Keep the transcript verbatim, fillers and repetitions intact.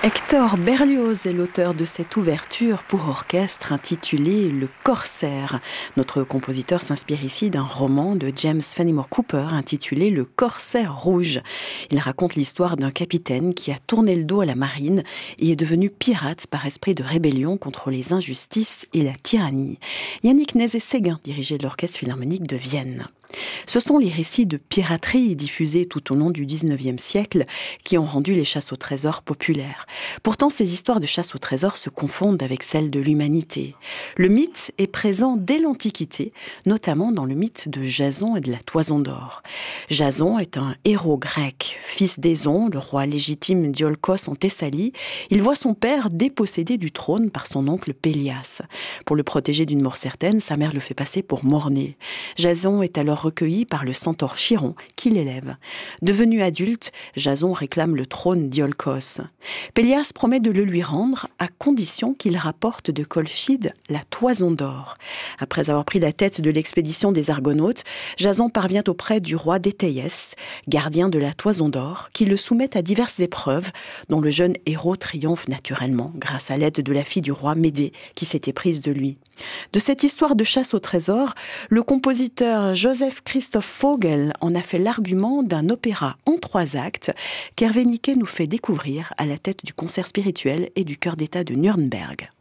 Hector Berlioz est l'auteur de cette ouverture pour orchestre intitulée Le Corsaire. Notre compositeur s'inspire ici d'un roman de James Fenimore Cooper intitulé Le Corsaire rouge. Il raconte l'histoire d'un capitaine qui a tourné le dos à la marine et est devenu pirate par esprit de rébellion contre les injustices et la tyrannie. Yannick Nézet-Séguin dirigeait l'Orchestre Philharmonique de Vienne. Ce sont les récits de piraterie diffusés tout au long du dix-neuvième siècle qui ont rendu les chasses au trésor populaires. Pourtant, ces histoires de chasse au trésor se confondent avec celles de l'humanité. Le mythe est présent dès l'Antiquité, notamment dans le mythe de Jason et de la Toison d'Or. Jason est un héros grec, fils d'Éson, le roi légitime d'Iolcos en Thessalie. Il voit son père dépossédé du trône par son oncle Pélias. Pour le protéger d'une mort certaine, sa mère le fait passer pour mort-né. Jason est alors recueilli par le centaure Chiron, qui l'élève. Devenu adulte, Jason réclame le trône d'Iolcos. Pélias promet de le lui rendre, à condition qu'il rapporte de Colchide la Toison d'Or. Après avoir pris la tête de l'expédition des Argonautes, Jason parvient auprès du roi d'Étaïès, gardien de la Toison d'Or, qui le soumet à diverses épreuves, dont le jeune héros triomphe naturellement, grâce à l'aide de la fille du roi Médée, qui s'était prise de lui. De cette histoire de chasse au trésor, le compositeur Joseph Christoph Vogel en a fait l'argument d'un opéra en trois actes qu'Hervé Niquet nous fait découvrir à la tête du concert spirituel et du chœur d'État de Nuremberg.